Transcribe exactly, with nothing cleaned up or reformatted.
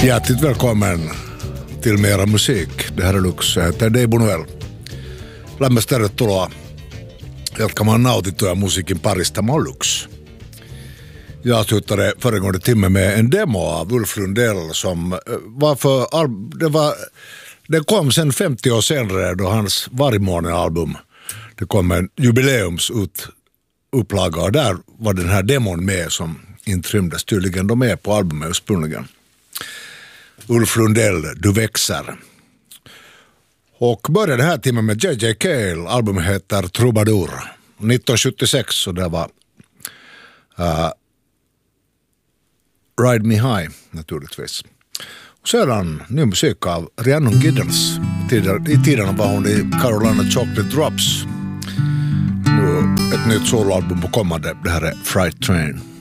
Hjärtligt välkommen till mera musik. Det här är Lux. Jag heter Dave Bonuel. Lämmäs tervetuloa jatkamaan nautittuja musiikin parista. Mä oon Lux. Jag avslutade föregående timme med en demo av Ulf Lundell som var för... Det, var, det kom sen femtio år senare då hans Vargmåne-album, det kom en jubileumsupplaga och där var den här demon med som intrymdes tydligen de är på albumet ursprungligen. Ulf Lundell, Du växer. Och började den här timmen med J J Cale. Albumet heter Troubadour. nittonhundrasjuttiosex, så det var uh, Ride Me High naturligtvis. Och sedan ny musik av Rhiannon Giddens. I tiden var hon i Carolina Chocolate Drops. Nu ett nytt soloalbum på kommande. Det här är Fright Train.